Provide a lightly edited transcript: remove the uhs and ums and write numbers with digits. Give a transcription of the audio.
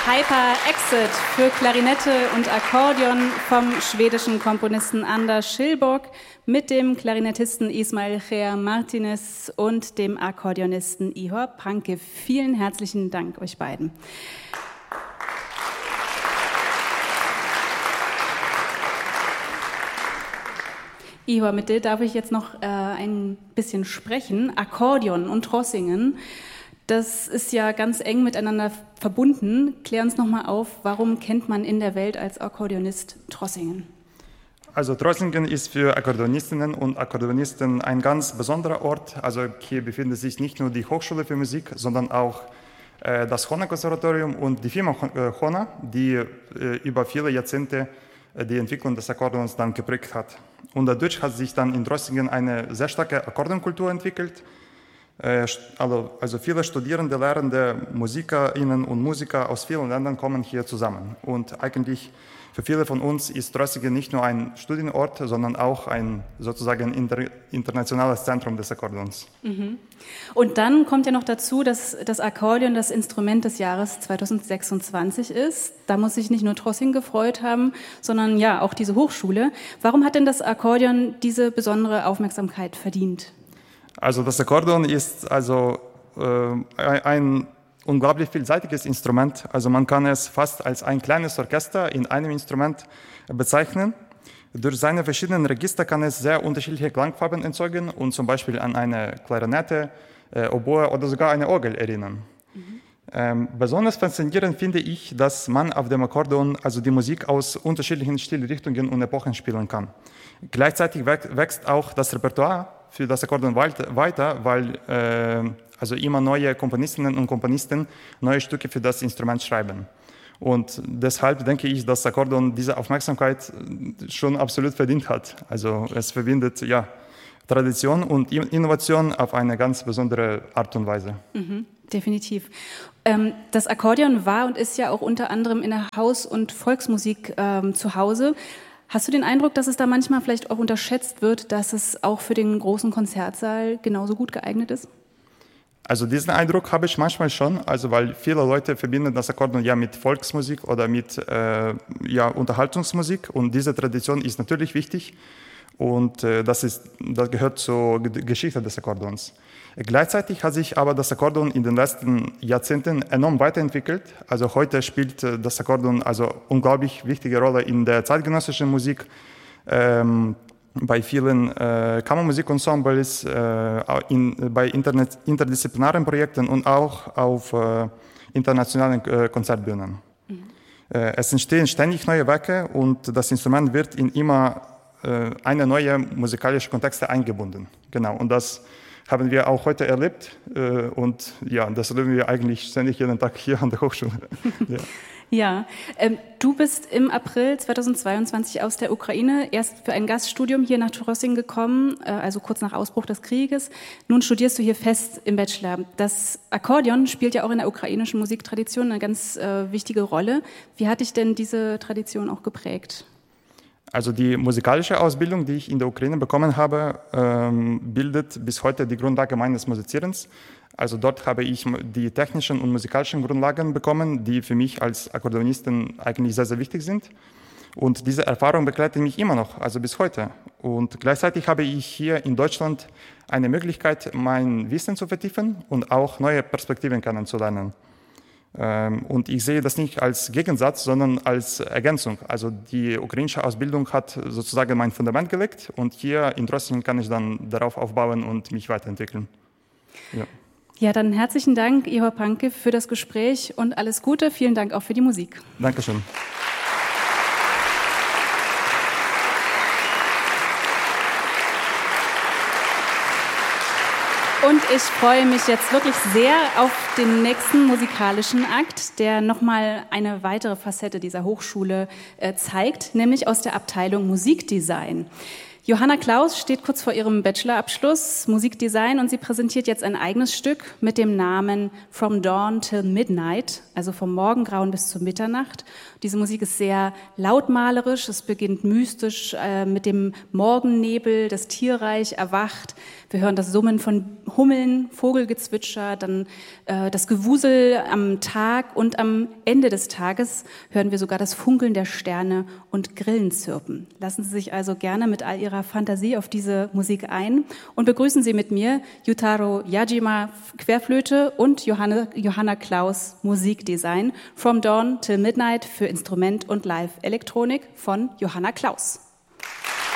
Hyper Exit für Klarinette und Akkordeon vom schwedischen Komponisten Anders Schillborg mit dem Klarinettisten Ismail Ger Martinez und dem Akkordeonisten Ihor Panke. Vielen herzlichen Dank euch beiden. Ihor, mit dir darf ich jetzt noch ein bisschen sprechen. Akkordeon und Trossingen, das ist ja ganz eng miteinander verbunden. Klär uns noch mal auf, warum kennt man in der Welt als Akkordeonist Trossingen? Also Trossingen ist für Akkordeonistinnen und Akkordeonisten ein ganz besonderer Ort. Also hier befindet sich nicht nur die Hochschule für Musik, sondern auch das Hona-Konservatorium und die Firma Hona, die über viele Jahrzehnte die Entwicklung des Akkordeons dann geprägt hat. Und dadurch hat sich dann in Trossingen eine sehr starke Akkordeonkultur entwickelt. Also viele Studierende, Lehrende, Musikerinnen und Musiker aus vielen Ländern kommen hier zusammen. Und eigentlich für viele von uns ist Trossingen nicht nur ein Studienort, sondern auch ein sozusagen internationales Zentrum des Akkordeons. Mhm. Und dann kommt ja noch dazu, dass das Akkordeon das Instrument des Jahres 2026 ist. Da muss sich nicht nur Trossingen gefreut haben, sondern ja auch diese Hochschule. Warum hat denn das Akkordeon diese besondere Aufmerksamkeit verdient? Also das Akkordeon ist ein unglaublich vielseitiges Instrument. Also man kann es fast als ein kleines Orchester in einem Instrument bezeichnen. Durch seine verschiedenen Register kann es sehr unterschiedliche Klangfarben erzeugen und zum Beispiel an eine Klarinette, Oboe oder sogar eine Orgel erinnern. Besonders faszinierend finde ich, dass man auf dem Akkordeon also die Musik aus unterschiedlichen Stilrichtungen und Epochen spielen kann. Gleichzeitig wächst auch das Repertoire für das Akkordeon weiter, weil also immer neue Komponistinnen und Komponisten neue Stücke für das Instrument schreiben. Und deshalb denke ich, dass Akkordeon diese Aufmerksamkeit schon absolut verdient hat. Also es verbindet Tradition und Innovation auf eine ganz besondere Art und Weise. Mhm, definitiv. Das Akkordeon war und ist ja auch unter anderem in der Haus- und Volksmusik zu Hause. Hast du den Eindruck, dass es da manchmal vielleicht auch unterschätzt wird, dass es auch für den großen Konzertsaal genauso gut geeignet ist? Also diesen Eindruck habe ich manchmal schon, also weil viele Leute verbinden das Akkordeon ja mit Volksmusik oder mit Unterhaltungsmusik und diese Tradition ist natürlich wichtig und das gehört zur Geschichte des Akkordeons. Gleichzeitig hat sich aber das Akkordeon in den letzten Jahrzehnten enorm weiterentwickelt. Also heute spielt das Akkordeon also unglaublich wichtige Rolle in der zeitgenössischen Musik, bei vielen Kammermusikensembles, bei interdisziplinären Projekten und auch auf internationalen Konzertbühnen. Mhm. Es entstehen ständig neue Werke und das Instrument wird in immer eine neue musikalische Kontexte eingebunden. Genau, und das haben wir auch heute erlebt und ja, das erleben wir eigentlich ständig jeden Tag hier an der Hochschule. Ja, du bist im April 2022 aus der Ukraine erst für ein Gaststudium hier nach Trossingen gekommen, also kurz nach Ausbruch des Krieges. Nun studierst du hier fest im Bachelor. Das Akkordeon spielt ja auch in der ukrainischen Musiktradition eine ganz wichtige Rolle. Wie hat dich denn diese Tradition auch geprägt? Also die musikalische Ausbildung, die ich in der Ukraine bekommen habe, bildet bis heute die Grundlage meines Musizierens. Also dort habe ich die technischen und musikalischen Grundlagen bekommen, die für mich als Akkordeonisten eigentlich sehr, sehr wichtig sind. Und diese Erfahrung begleitet mich immer noch, also bis heute. Und gleichzeitig habe ich hier in Deutschland eine Möglichkeit, mein Wissen zu vertiefen und auch neue Perspektiven kennenzulernen. Und ich sehe das nicht als Gegensatz, sondern als Ergänzung. Also die ukrainische Ausbildung hat sozusagen mein Fundament gelegt und hier in Trossingen kann ich dann darauf aufbauen und mich weiterentwickeln. Ja, dann herzlichen Dank, Ihor Panke, für das Gespräch und alles Gute. Vielen Dank auch für die Musik. Dankeschön. Und ich freue mich jetzt wirklich sehr auf den nächsten musikalischen Akt, der nochmal eine weitere Facette dieser Hochschule zeigt, nämlich aus der Abteilung Musikdesign. Johanna Klaus steht kurz vor ihrem Bachelorabschluss Musikdesign und sie präsentiert jetzt ein eigenes Stück mit dem Namen From Dawn Till Midnight, also vom Morgengrauen bis zur Mitternacht. Diese Musik ist sehr lautmalerisch, es beginnt mystisch mit dem Morgennebel, das Tierreich erwacht. Wir hören das Summen von Hummeln, Vogelgezwitscher, dann das Gewusel am Tag und am Ende des Tages hören wir sogar das Funkeln der Sterne und Grillenzirpen. Lassen Sie sich also gerne mit all Ihrer Fantasie auf diese Musik ein und begrüßen Sie mit mir Yutaro Yajima Querflöte und Johanna Klaus Musikdesign From Dawn Till Midnight für Instrument und Live-Elektronik von Johanna Klaus.